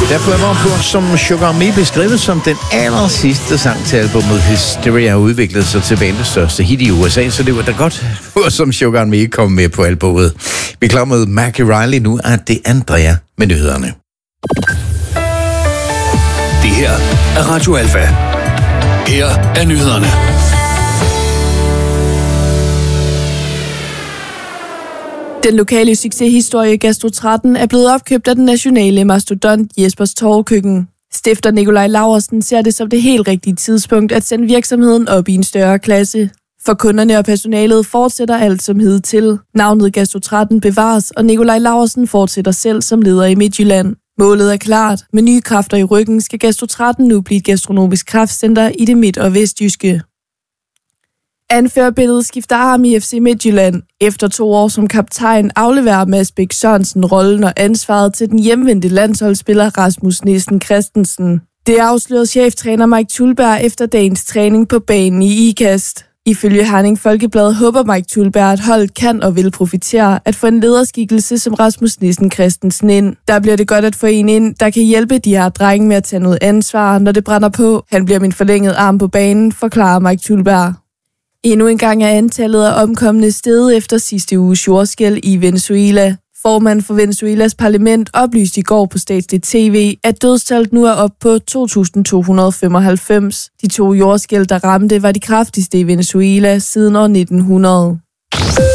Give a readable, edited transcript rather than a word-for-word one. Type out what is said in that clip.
Derfor er Vamp som Sugar Me beskrevet som den aller sidste sang til albumet Hysteria har udviklet sig til bandets største hit i USA, så det var da godt, som Sugar Me kom med på albumet. Vi er klar med Mackie Riley nu, at det er Andrea med nyhederne. Det her er Radio Alfa. Her er nyhederne. Den lokale succeshistorie Gastro 13 er blevet opkøbt af den nationale mastodont Jespers Torvekøkken. Stifter Nikolaj Laursen ser det som det helt rigtige tidspunkt at sende virksomheden op i en større klasse. For kunderne og personalet fortsætter alt som hidtil. Navnet Gastro 13 bevares, og Nikolaj Laursen fortsætter selv som leder i Midtjylland. Målet er klart. Med nye kræfter i ryggen skal Gastro 13 nu blive et gastronomisk kraftcenter i det midt- og vestjyske. Anførerbilledet skifter arm i FC Midtjylland. Efter 2 år som kaptajn afleverer Mads Bæk Sørensen rollen og ansvaret til den hjemvendte landsholdsspiller Rasmus Nielsen Christensen. Det afslørede cheftræner Mike Thulberg efter dagens træning på banen i IKAST. Ifølge Herning Folkeblad håber Mike Thulberg, at holdet kan og vil profitere at få en lederskikkelse som Rasmus Nielsen Christensen ind. Der bliver det godt at få en ind, der kan hjælpe de her drenge med at tage noget ansvar, når det brænder på. Han bliver min forlængede arm på banen, forklarer Mike Thulberg. Endnu en gang er antallet af omkomne steget efter sidste uges jordskælv i Venezuela. Formanden for Venezuelas parlament oplyste i går på statsligt tv, at dødstallet nu er op på 2.295. De 2 jordskælv, der ramte, var de kraftigste i Venezuela siden år 1900.